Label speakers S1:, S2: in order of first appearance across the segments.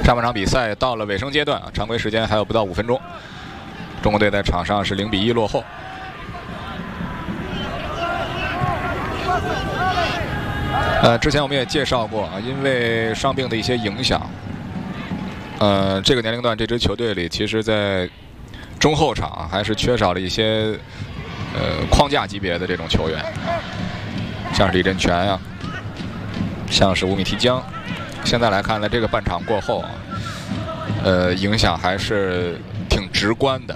S1: 上半场比赛到了尾声阶段啊，常规时间还有不到5分钟，中国队在场上是0比1落后。之前我们也介绍过啊，因为伤病的一些影响，这个年龄段这支球队里，其实在中后场还是缺少了一些框架级别的这种球员，像是李振权啊，像是吴米提江。现在来看呢，这个半场过后啊，影响还是挺直观的。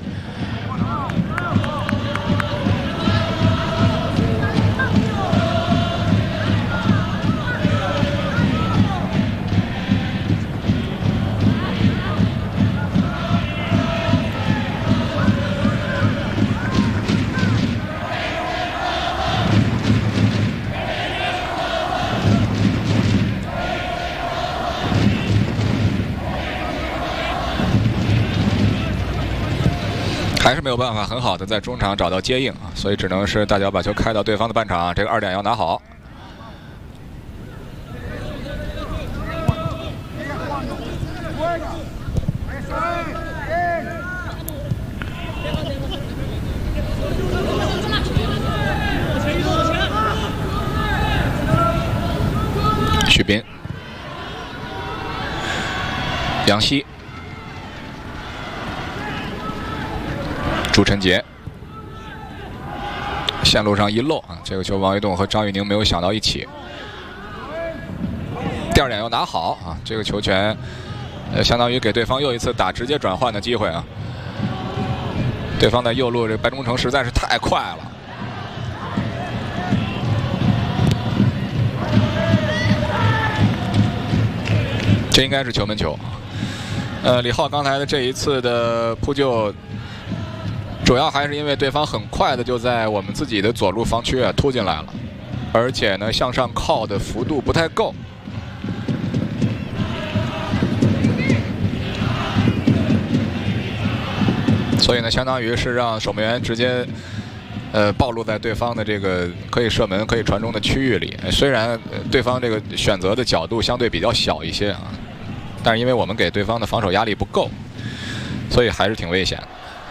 S1: 还是没有办法很好的在中场找到接应啊，所以只能是大脚把球开到对方的半场，这个2点要拿好。许斌、杨希、朱晨杰，线路上一漏啊，这个球王玉栋和张玉宁没有想到一起。第2点要拿好啊，这个球权，相当于给对方又一次打直接转换的机会啊。对方在右路这个白忠诚实在是太快了。这应该是球门球。李浩刚才的这一次的扑救，主要还是因为对方很快的就在我们自己的左路防区啊突进来了，而且呢向上靠的幅度不太够。所以呢，相当于是让守门员直接暴露在对方的这个可以射门、可以传中的区域里。虽然对方这个选择的角度相对比较小一些啊，但是因为我们给对方的防守压力不够，所以还是挺危险的。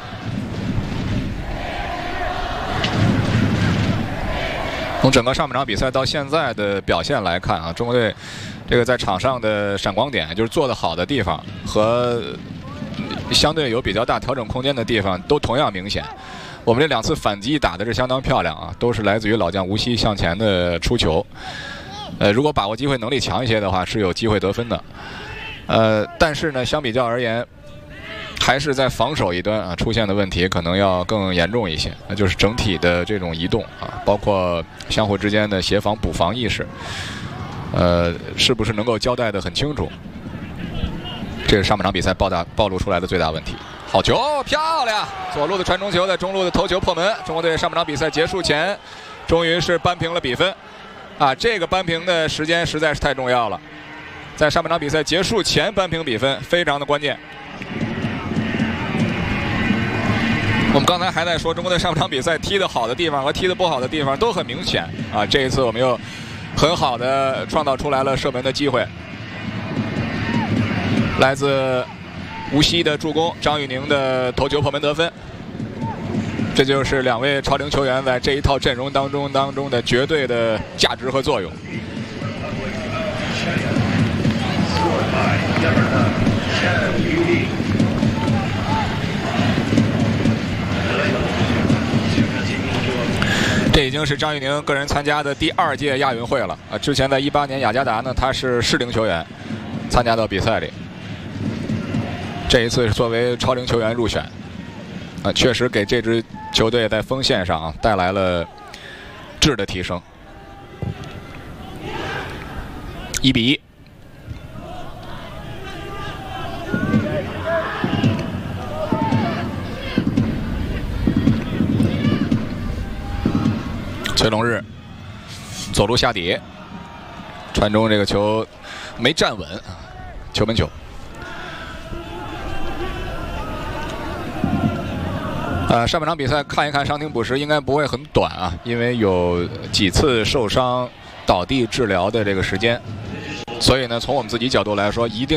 S1: 从整个上半场比赛到现在的表现来看啊，中国队这个在场上的闪光点，就是做得好的地方和相对有比较大调整空间的地方都同样明显。我们这2次反击打的是相当漂亮啊，都是来自于老将吴曦向前的出球。如果把握机会能力强一些的话，是有机会得分的。但是呢，相比较而言，还是在防守一端啊出现的问题可能要更严重一些，那就是整体的这种移动啊，包括相互之间的协防补防意识，是不是能够交代得很清楚？这是上半场比赛暴露出来的最大问题。好球，漂亮！左路的传中球在中路的头球破门。中国队上半场比赛结束前，终于是扳平了比分。啊，这个扳平的时间实在是太重要了，在上半场比赛结束前扳平比分，非常的关键。我们刚才还在说中国队上半场比赛踢得好的地方和踢得不好的地方都很明显啊，这一次我们又很好的创造出来了射门的机会。来自无锡的助攻，张玉宁的头球破门得分，这就是2位超龄球员在这一套阵容当中的绝对的价值和作用。这已经是张玉宁个人参加的第2届亚运会了啊！之前在18年雅加达呢，他是适龄球员参加到比赛里。这一次是作为超龄球员入选，啊，确实给这支球队在锋线上带来了质的提升。1比1。崔龙日左路下底传中，这个球没站稳，球门球。上半场比赛看一看伤停补时应该不会很短啊，因为有几次受伤倒地治疗的这个时间，所以呢，从我们自己角度来说，一定